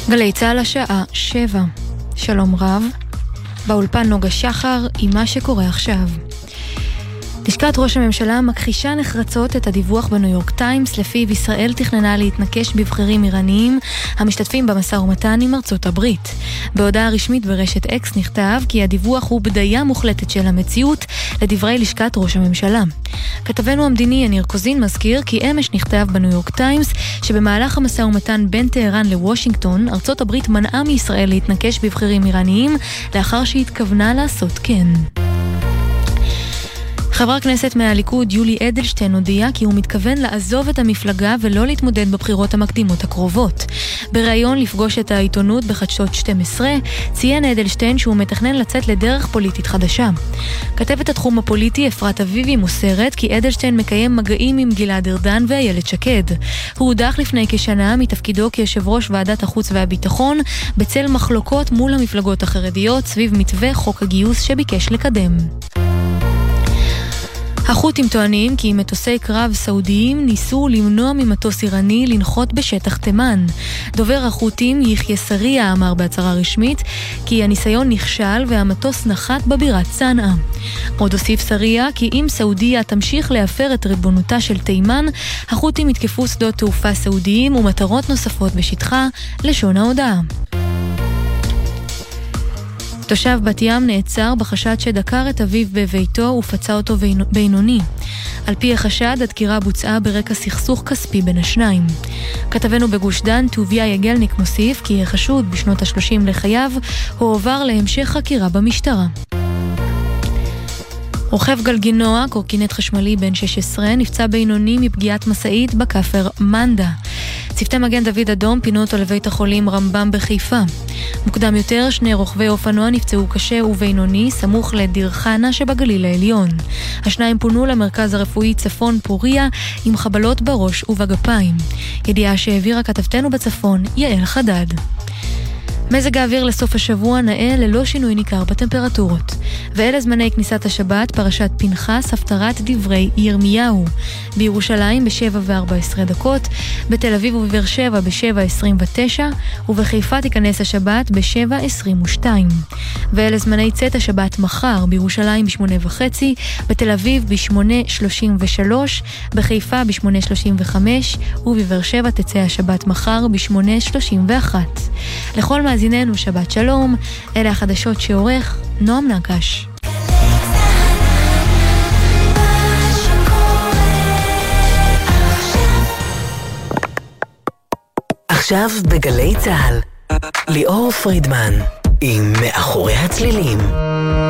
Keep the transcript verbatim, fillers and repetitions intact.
גלי צהל השעה שבע. שלום רב. באולפן נוגה שחר עם מה שקורה עכשיו. לשכת ראש הממשלה מכחישה נחרצות את הדיווח בניו יורק טיימס לפיו ישראל תכננה להתנקש בבחירים איראניים המשתתפים במשא ומתן עם ארצות הברית. בהודעה רשמית ברשת אקס נכתב כי הדיווח הוא בדיה מוחלטת של המציאות לדברי לשכת ראש הממשלה. כתבנו המדיני יניר קוזין מזכיר כי אמש נכתב בניו יורק טיימס שבמהלך המשא ומתן בין טהרן לוושינגטון ארצות הברית מנעה מישראל להתנקש בבחירים איראניים לאחר שהתכוונה לעשות כן. חבר הכנסת מהליכוד יולי אדלשטיין הודיע כי הוא מתכוון לעזוב את המפלגה ולא להתמודד בבחירות המקדימות הקרובות. בראיון לפגוש את העיתונות בחדשות שתים עשרה ציין אדלשטיין שהוא מתכנן לצאת לדרך פוליטית חדשה. כתבת התחום הפוליטי אפרת אביבי מוסרת כי אדלשטיין מקיים מגעים עם גלעד ארדן ואיילת שקד. הוא הודח לפני כשנה מתפקידו כיושב ראש ועדת החוץ והביטחון בצל מחלוקות מול המפלגות החרדיות סביב מתווה חוק הגיוס שביקש לקדם. החות'ים טוענים כי מטוסי קרב סעודיים ניסו למנוע ממטוס איראני לנחות בשטח תימן. דובר החות'ים יחיא סריה אמר בהצהרה רשמית כי הניסיון נכשל והמטוס נחת בבירת צנעא. עוד הוסיף סריה כי אם סעודיה תמשיך להפר את ריבונותה של תימן, החות'ים יתקפו שדות תעופה סעודיים ומטרות נוספות בשטחה, לשון ההודעה. תושב בת ים נעצר בחשד שדקר את אביו בביתו ופצע אותו בינוני. על פי החשד, הדקירה בוצעה ברקע סכסוך כספי בין השניים. כתבנו בגוש דן, טוביה יגלניק מוסיף כי החשוד בשנות ה-שלושים לחייו הועבר להמשך חקירה במשטרה. רוכב גלגינוע, קורקינט חשמלי בן שש עשרה, נפצע בינוני מפגיעת מסעית בכפר מנדה. צוותי מגן דוד אדום פינו אותו לבית החולים רמב"ם בחיפה. מוקדם יותר, שני רוכבי אופנוע נפצעו קשה ובינוני סמוך לדיר חנה שבגליל העליון. השניים פונו למרכז הרפואי צפון פוריה עם חבלות בראש ובגפיים. ידיעה שהעבירה כתבתנו בצפון, יעל חדד. מזג האוויר לסוף השבוע נאה ללא שינוי ניכר בטמפרטורות. ואלה זמני כניסת השבת, פרשת פנחס, הפטרת דברי ירמיהו. בירושלים ב-שבע וארבע עשרה דקות, בתל אביב ובבאר שבע ב-שבע עשרים ותשע, ובחיפה תיכנס השבת ב-שבע עשרים ושתיים. ואלה זמני צאת השבת מחר, בירושלים ב-שמונה וחצי, בתל אביב ב-שמונה שלושים ושלוש, בחיפה ב-שמונה שלושים וחמש, ובבאר שבע תצא השבת מחר ב-שמונה שלושים ואחת. לכל מאזיננו שבת שלום, אלה החדשות שעורך נועם נקש. עכשיו בגלי צהל, ליאור פרידמן עם מאחורי הצלילים.